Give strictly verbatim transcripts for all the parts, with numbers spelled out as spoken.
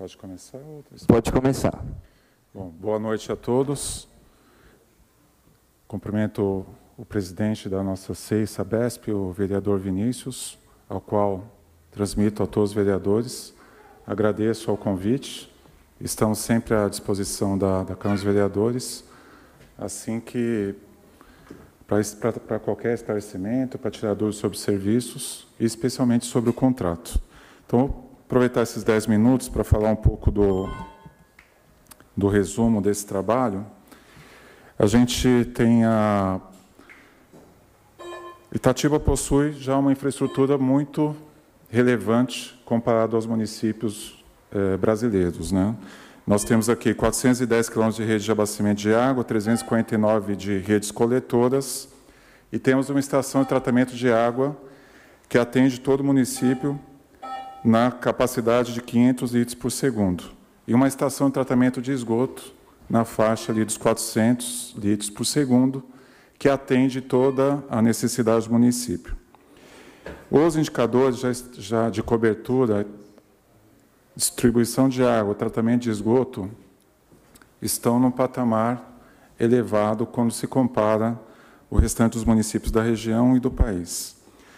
Pode começar? Pode começar. Bom, boa noite a todos. Cumprimento o presidente da nossa S E I, Sabesp, o vereador Vinícius, ao qual transmito a todos os vereadores. Agradeço ao convite. Estamos sempre à disposição da, da Câmara dos Vereadores, assim que para qualquer esclarecimento, para tirar dúvidas sobre serviços, e especialmente sobre o contrato. Então, vou aproveitar esses dez minutos para falar um pouco do, do resumo desse trabalho. A gente tem a... Itatiba possui já uma infraestrutura muito relevante comparado aos municípios eh, brasileiros, né? Nós temos aqui quatrocentos e dez quilômetros de rede de abastecimento de água, trezentos e quarenta e nove de redes coletoras, e temos uma estação de tratamento de água que atende todo o município na capacidade de quinhentos litros por segundo, e uma estação de tratamento de esgoto na faixa ali dos quatrocentos litros por segundo, que atende toda a necessidade do município. Os indicadores já, já de cobertura, distribuição de água, tratamento de esgoto, estão num patamar elevado quando se compara o restante dos municípios da região e do país.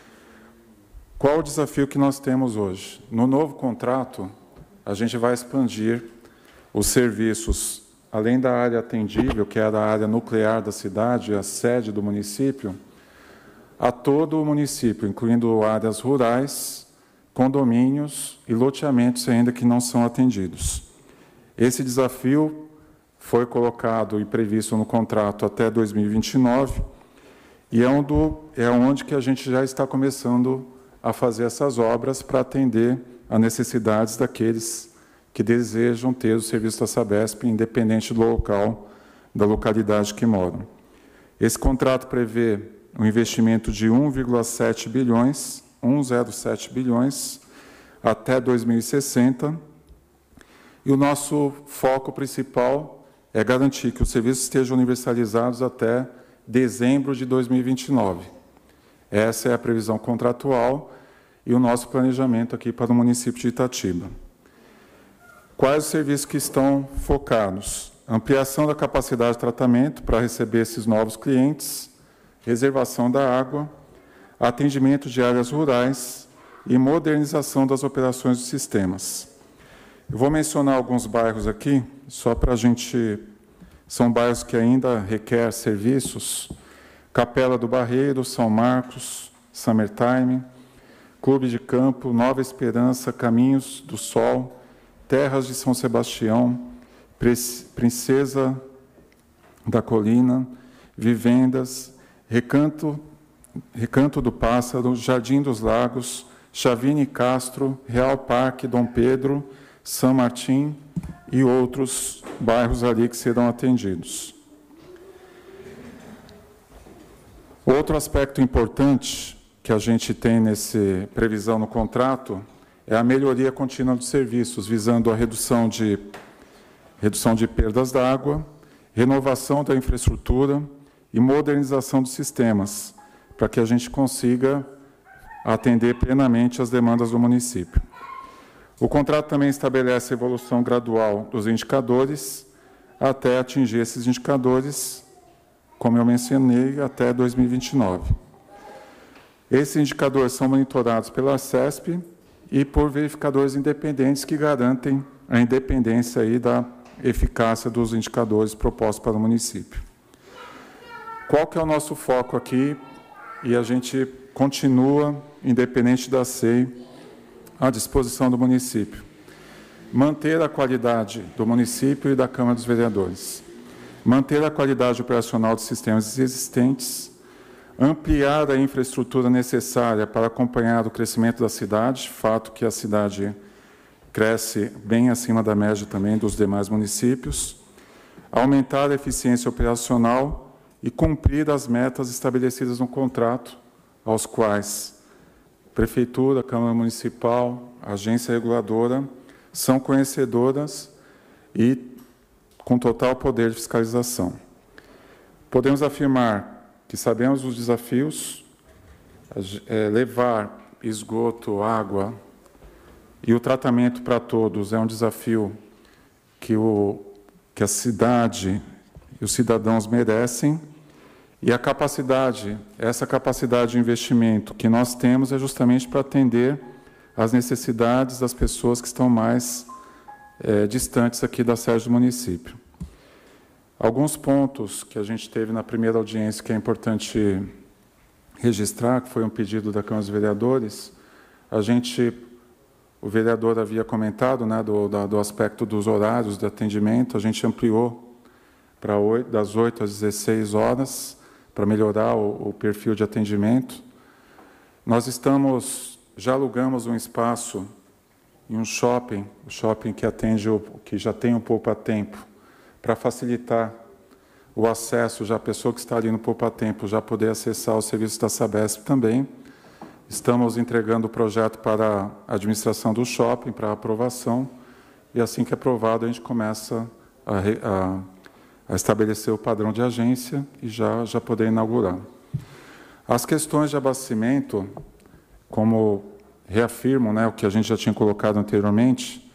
Qual o desafio que nós temos hoje? No novo contrato, a gente vai expandir os serviços, além da área atendível, que era a área nuclear da cidade, a sede do município, a todo o município, incluindo áreas rurais, condomínios e loteamentos ainda que não são atendidos. Esse desafio foi colocado e previsto no contrato até dois mil e vinte e nove, e é onde, é onde que a gente já está começando a fazer essas obras para atender às necessidades daqueles que desejam ter o serviço da Sabesp, independente do local, da localidade que moram. Esse contrato prevê um investimento de um vírgula sete bilhões, um vírgula sete bilhões, até dois mil e sessenta, e o nosso foco principal é garantir que os serviços estejam universalizados até dezembro de dois mil e vinte e nove. Essa é a previsão contratual e o nosso planejamento aqui para o município de Itatiba. Quais os serviços que estão focados? Ampliação da capacidade de tratamento para receber esses novos clientes, reservação da água, atendimento de áreas rurais e modernização das operações dos sistemas. Eu vou mencionar alguns bairros aqui, só para a gente... São bairros que ainda requerem serviços: Capela do Barreiro, São Marcos, Summertime, Clube de Campo, Nova Esperança, Caminhos do Sol, Terras de São Sebastião, Princesa da Colina, Vivendas, Recanto, Recanto do Pássaro, Jardim dos Lagos, Chavine Castro, Real Parque, Dom Pedro, São Martim e outros bairros ali que serão atendidos. Outro aspecto importante que a gente tem nessa previsão no contrato é a melhoria contínua dos serviços, visando a redução de, redução de perdas d'água, renovação da infraestrutura e modernização dos sistemas, para que a gente consiga atender plenamente as demandas do município. O contrato também estabelece a evolução gradual dos indicadores até atingir esses indicadores, como eu mencionei, até dois mil e vinte e nove. Esses indicadores são monitorados pela SESP e por verificadores independentes que garantem a independência aí da eficácia dos indicadores propostos para o município. Qual que é o nosso foco aqui? E a gente continua, independente da S E I, à disposição do município. Manter a qualidade do município e da Câmara dos Vereadores. Manter a qualidade operacional dos sistemas existentes. Ampliar a infraestrutura necessária para acompanhar o crescimento da cidade, fato que a cidade cresce bem acima da média também dos demais municípios. Aumentar a eficiência operacional e cumprir as metas estabelecidas no contrato, aos quais Prefeitura, Câmara Municipal, Agência Reguladora são conhecedoras e com total poder de fiscalização. Podemos afirmar que sabemos os desafios, é, levar esgoto, água E o tratamento para todos é um desafio que, o, que a cidade e os cidadãos merecem. E a capacidade, essa capacidade de investimento que nós temos é justamente para atender às necessidades das pessoas que estão mais é, distantes aqui da sede do município. Alguns pontos que a gente teve na primeira audiência que é importante registrar, que foi um pedido da Câmara dos Vereadores, a gente, o vereador havia comentado, né, do, da, do aspecto dos horários de atendimento, a gente ampliou para oito, das oito às dezesseis horas, para melhorar o, o perfil de atendimento. Nós estamos, já alugamos um espaço em um shopping, o shopping que atende, o, que já tem um poupa-tempo, para facilitar o acesso, já a pessoa que está ali no poupa-tempo já poder acessar os serviços da Sabesp também. Estamos entregando o projeto para a administração do shopping, para aprovação, e assim que aprovado, a gente começa a, a, a estabelecer o padrão de agência e já, já poder inaugurar. As questões de abastecimento, como reafirmo, né, o que a gente já tinha colocado anteriormente,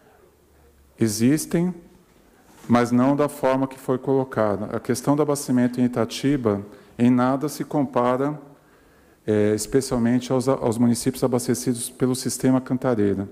existem, mas não da forma que foi colocada. A questão do abastecimento em Itatiba, em nada se compara, é, especialmente aos, aos municípios abastecidos pelo sistema Cantareira.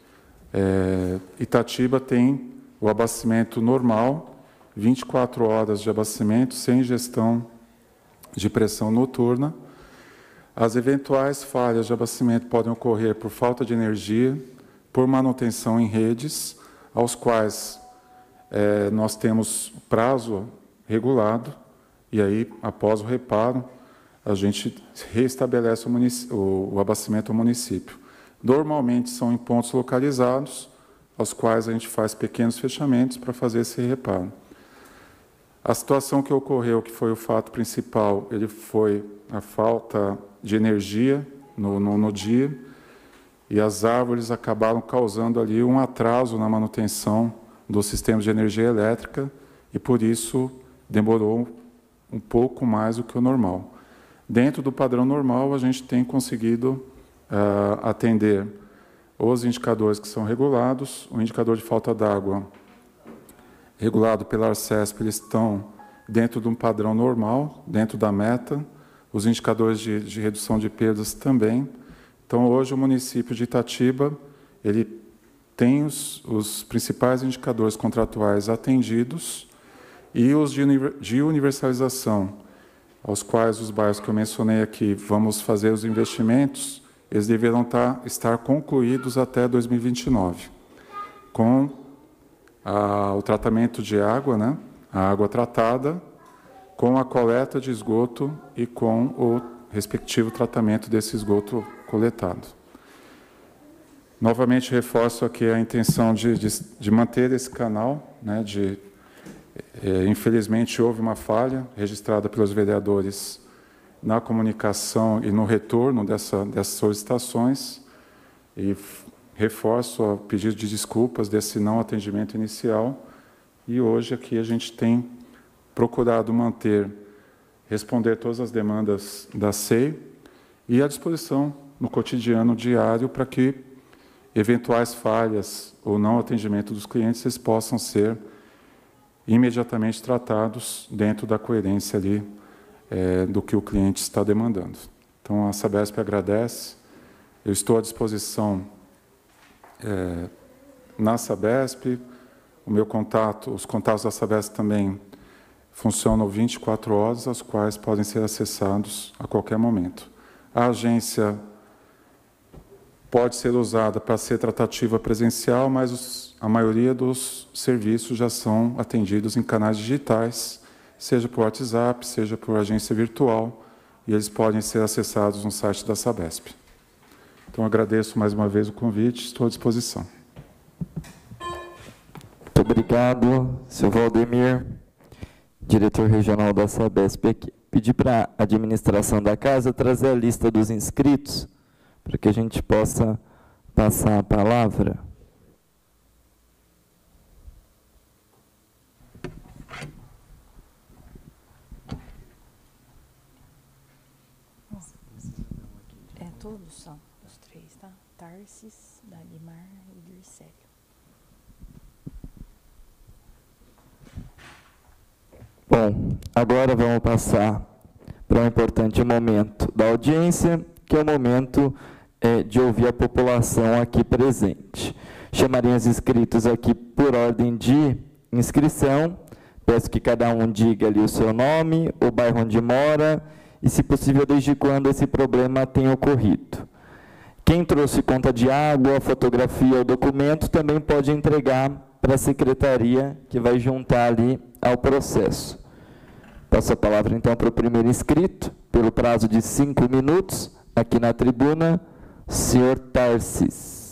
É, Itatiba tem o abastecimento normal, vinte e quatro horas de abastecimento, sem ingestão de pressão noturna. As eventuais falhas de abastecimento podem ocorrer por falta de energia, por manutenção em redes, aos quais é, nós temos prazo regulado, e aí, após o reparo, a gente reestabelece o, o, o abastecimento ao município. Normalmente são em pontos localizados, aos quais a gente faz pequenos fechamentos para fazer esse reparo. A situação que ocorreu, que foi o fato principal, ele foi a falta de energia no, no, no dia, e as árvores acabaram causando ali um atraso na manutenção do sistema de energia elétrica, e por isso demorou um pouco mais do que o normal. Dentro do padrão normal, a gente tem conseguido uh, atender os indicadores que são regulados. O indicador de falta d'água regulado pela Arcesp, eles estão dentro de um padrão normal, dentro da meta. Os indicadores de, de redução de perdas também. Então, hoje, o município de Itatiba, ele tem os, os principais indicadores contratuais atendidos e os de, de universalização, aos quais os bairros que eu mencionei aqui vamos fazer os investimentos, eles deverão estar, estar concluídos até dois mil e vinte e nove, com a, o tratamento de água, né, a água tratada, com a coleta de esgoto e com o respectivo tratamento desse esgoto coletado. Novamente, reforço aqui a intenção de, de, de manter esse canal, né, de, é, infelizmente, houve uma falha registrada pelos vereadores na comunicação e no retorno dessa, dessas solicitações, e reforço o pedido de desculpas desse não atendimento inicial, e hoje aqui a gente tem procurado manter, responder todas as demandas da S E I e à disposição no cotidiano diário para que eventuais falhas ou não atendimento dos clientes eles possam ser imediatamente tratados dentro da coerência ali é, do que o cliente está demandando. Então, a Sabesp agradece. Eu estou à disposição é, na Sabesp. O meu contato, os contatos da Sabesp também funcionam vinte e quatro horas, as quais podem ser acessados a qualquer momento. A agência pode ser usada para ser tratativa presencial, mas os, a maioria dos serviços já são atendidos em canais digitais, seja por WhatsApp, seja por agência virtual, e eles podem ser acessados no site da Sabesp. Então, agradeço mais uma vez o convite, estou à disposição. Muito obrigado, seu Valdemir, diretor regional da Sabesp aqui. Pedir para a administração da casa trazer a lista dos inscritos, para que a gente possa passar a palavra. É, todos são. os três, tá? Tarsis, Dagmar e Dircélio. Bom, agora vamos passar para um importante momento da audiência, que é o momento é, de ouvir a população aqui presente. Chamaria os inscritos aqui por ordem de inscrição. Peço que cada um diga ali o seu nome, o bairro onde mora e, se possível, desde quando esse problema tem ocorrido. Quem trouxe conta de água, fotografia ou documento também pode entregar para a secretaria, que vai juntar ali ao processo. Passo a palavra, então, para o primeiro inscrito, pelo prazo de cinco minutos, aqui na tribuna, senhor Tarsis.